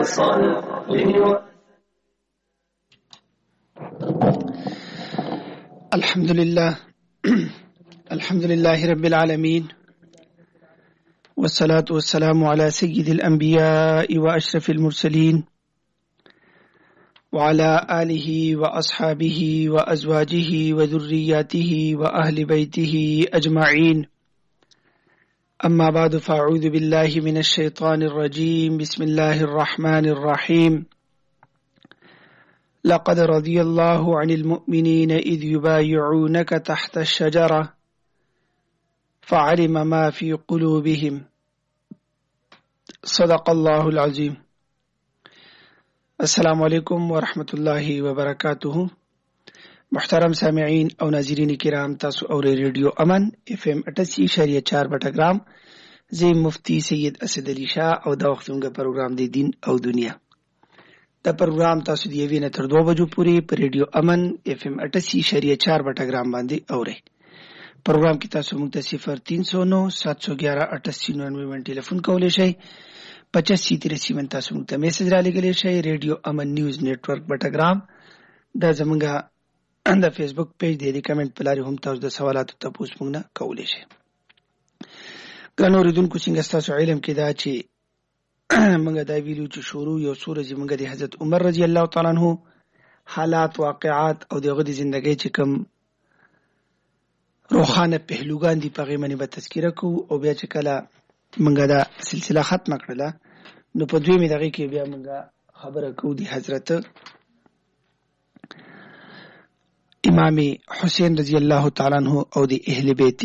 الحمد لله رب العالمين والصلاة والسلام على سيد الأنبياء وأشرف المرسلين وعلى آله وأصحابه وأزواجه وذرياته وأهل بيته أجمعين. أما بعد، فأعوذ بالله من الشيطان الرجيم. بسم الله الرحمن الرحيم. لقد رضي الله عن المؤمنين إذ يبايعونك تحت الشجرة فعلم ما في قلوبهم. صدق الله العظيم. السلام علیکم ورحمۃ اللہ وبرکاتہ. محترم سامعین او ناظرین کرام، تاسو اورئ ریډیو امن FM 88.4 بټګرام. زه مفتی سید اسد علي شاه او دا وخت موږ پروګرام دی دین او دنیا. دا پروګرام تاسو دی وینه تر 2 بجو پورې په ریډیو امن FM 88.4 بټګرام باندې اورئ. پروګرام کې تاسو موږ ته 0309 711 8899 باندې ټلیفون کولای شئ. 85 تاسو موږ ته میسج را لګولای شئ. ریډیو امن نیوز نیټورک بټګرام دا زموږ د فیسبوک پیج دی. د کمنټ په لارې هم تاسو د سوالاتو تاسو موږ نه کولای شئ. ګرانو اوریدونکو، څنګه تاسو علم کې دا چې موږ دا ویلو چې شروع یو سورې موږ د حضرت عمر رضی الله تعالی عنہ حالات، واقعات او دغه د ژوندۍ چې کوم روحانه پهلوګان دي په غیمنه به تذکرہ کوو، او بیا چې کله موږ دا سلسله ختم کړله نو په دویمه دغه کې بیا موږ خبره کوو د حضرت امام حسین رضی الله تعالی عنہ او د اهل بیت